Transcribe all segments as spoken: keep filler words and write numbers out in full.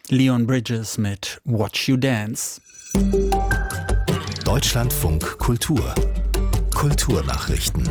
Leon Bridges mit Watch You Dance. Deutschlandfunk Kultur. Kulturnachrichten.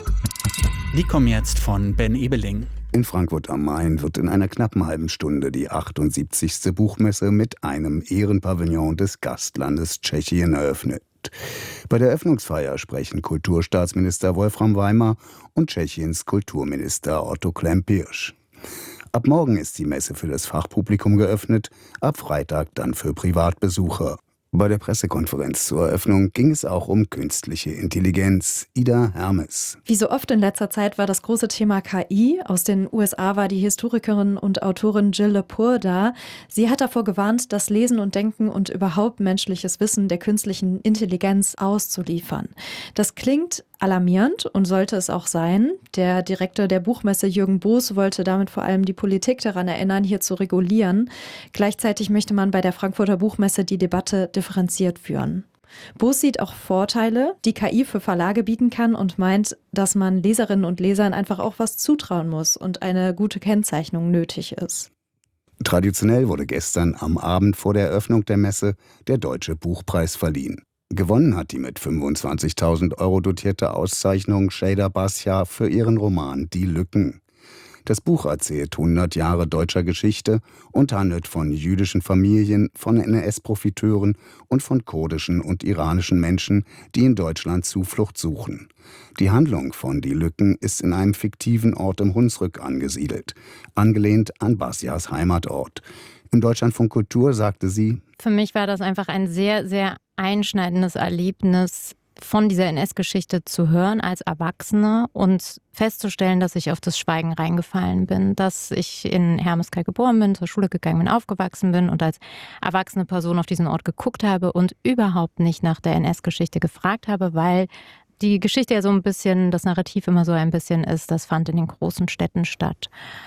Die kommen jetzt von Ben Ebeling. In Frankfurt am Main wird in einer knappen halben Stunde die achtundsiebzigste Buchmesse mit einem Ehrenpavillon des Gastlandes Tschechien eröffnet. Bei der Eröffnungsfeier sprechen Kulturstaatsminister Wolfram Weimer und Tschechiens Kulturminister Otto Klempisch. Ab morgen ist die Messe für das Fachpublikum geöffnet, ab Freitag dann für Privatbesucher. Bei der Pressekonferenz zur Eröffnung ging es auch um künstliche Intelligenz. Ida Hermes. Wie so oft in letzter Zeit war das große Thema K I. Aus den U S A war die Historikerin und Autorin Jill Lepore da. Sie hat davor gewarnt, das Lesen und Denken und überhaupt menschliches Wissen der künstlichen Intelligenz auszuliefern. Das klingt alarmierend und sollte es auch sein. Der Direktor der Buchmesse Jürgen Boos wollte damit vor allem die Politik daran erinnern, hier zu regulieren. Gleichzeitig möchte man bei der Frankfurter Buchmesse die Debatte differenziert führen. Boos sieht auch Vorteile, die K I für Verlage bieten kann und meint, dass man Leserinnen und Lesern einfach auch was zutrauen muss und eine gute Kennzeichnung nötig ist. Traditionell wurde gestern am Abend vor der Eröffnung der Messe der Deutsche Buchpreis verliehen. Gewonnen hat die mit fünfundzwanzigtausend Euro dotierte Auszeichnung Şeyda Basya für ihren Roman Die Lücken. Das Buch erzählt hundert Jahre deutscher Geschichte und handelt von jüdischen Familien, von N S-Profiteuren und von kurdischen und iranischen Menschen, die in Deutschland Zuflucht suchen. Die Handlung von Die Lücken ist in einem fiktiven Ort im Hunsrück angesiedelt, angelehnt an Basyas Heimatort. Im Deutschlandfunk Kultur sagte sie: Für mich war das einfach ein sehr, sehr einschneidendes Erlebnis, von dieser N S-Geschichte zu hören als Erwachsene und festzustellen, dass ich auf das Schweigen reingefallen bin, dass ich in Hermeskeil geboren bin, zur Schule gegangen bin, aufgewachsen bin und als erwachsene Person auf diesen Ort geguckt habe und überhaupt nicht nach der N S-Geschichte gefragt habe, weil die Geschichte ja so ein bisschen, das Narrativ immer so ein bisschen ist, das fand in den großen Städten statt.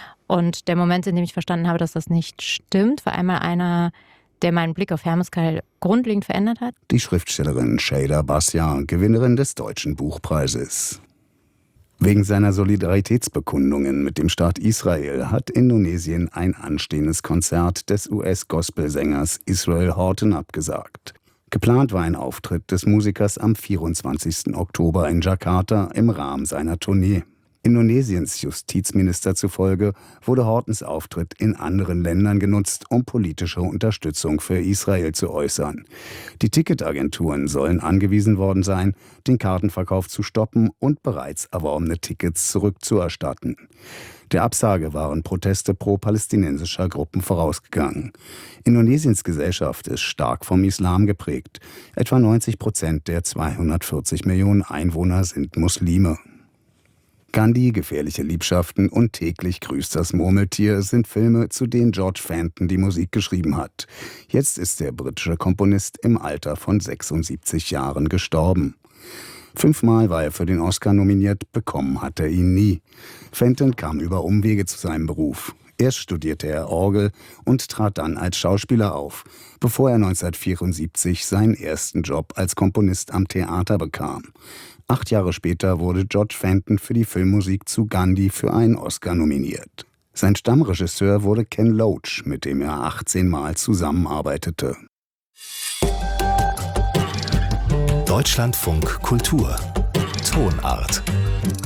Und der Moment, in dem ich verstanden habe, dass das nicht stimmt, war einmal einer, der meinen Blick auf Hermeskeil grundlegend verändert hat. Die Schriftstellerin Şeyda Basya, Gewinnerin des Deutschen Buchpreises. Wegen seiner Solidaritätsbekundungen mit dem Staat Israel hat Indonesien ein anstehendes Konzert des U S-Gospelsängers Israel Houghton abgesagt. Geplant war ein Auftritt des Musikers am vierundzwanzigsten Oktober in Jakarta im Rahmen seiner Tournee. Indonesiens Justizminister zufolge wurde Houghtons Auftritt in anderen Ländern genutzt, um politische Unterstützung für Israel zu äußern. Die Ticketagenturen sollen angewiesen worden sein, den Kartenverkauf zu stoppen und bereits erworbene Tickets zurückzuerstatten. Der Absage waren Proteste pro-palästinensischer Gruppen vorausgegangen. Indonesiens Gesellschaft ist stark vom Islam geprägt. Etwa neunzig Prozent der zweihundertvierzig Millionen Einwohner sind Muslime. Gandhi, Gefährliche Liebschaften und Täglich grüßt das Murmeltier sind Filme, zu denen George Fenton die Musik geschrieben hat. Jetzt ist der britische Komponist im Alter von sechsundsiebzig Jahren gestorben. Fünfmal war er für den Oscar nominiert, bekommen hat er ihn nie. Fenton kam über Umwege zu seinem Beruf. Erst studierte er Orgel und trat dann als Schauspieler auf, bevor er neunzehnhundertvierundsiebzig seinen ersten Job als Komponist am Theater bekam. Acht Jahre später wurde George Fenton für die Filmmusik zu Gandhi für einen Oscar nominiert. Sein Stammregisseur wurde Ken Loach, mit dem er achtzehn Mal zusammenarbeitete. Deutschlandfunk Kultur. Tonart.